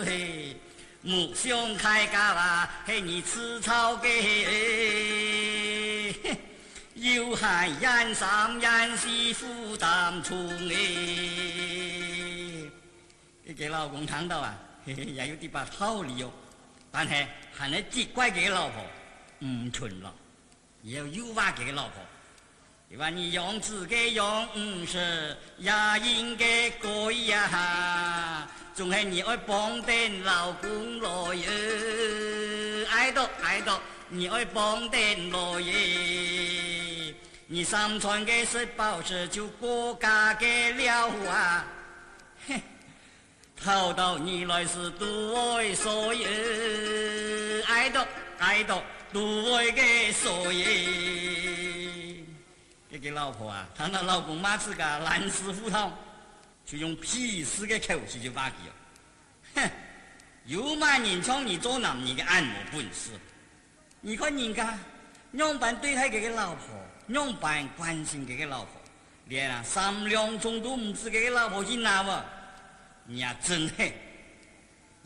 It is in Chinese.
嘿，木兄开家啊，嘿你吃草给，有海烟上烟西负担重哎。给老公看到啊，嘿嘿，也有啲把道理哦。但係係你責怪佢老婆唔純咯，要誘惑佢老婆。你話你用自己用是也應該改一下，仲係你愛幫啲老公來耶，愛到愛到，你愛幫啲來耶，你上傳嘅是報紙就國家嘅了啊，嘿。討到你來是獨愛所有，愛到愛到獨愛嘅所有。這個老婆啊，看到老公嘛是個爛死胡同，就用屁事嘅口氣就話佢哦，哼，有嘛人從你做男人嘅按摩本事？你看人家樣板對待佢嘅老婆，樣板關心佢嘅老婆，連啊3兩鐘都唔知佢嘅老婆去哪喎。你呀、真係